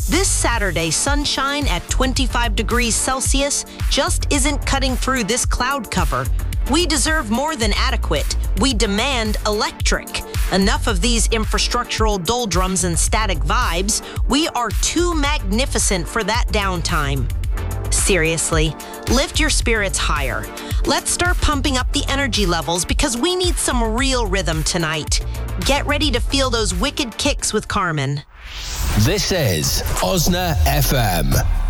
This Saturday, sunshine at 25 degrees Celsius just isn't cutting through this cloud cover. We deserve more than adequate. We demand electric. Enough of these infrastructural doldrums and static vibes. We are too magnificent for that downtime. Seriously, lift your spirits higher. Let's start pumping up the energy levels because we need some real rhythm tonight. Get ready to feel those wicked kicks with Carmen. This is Osna FM.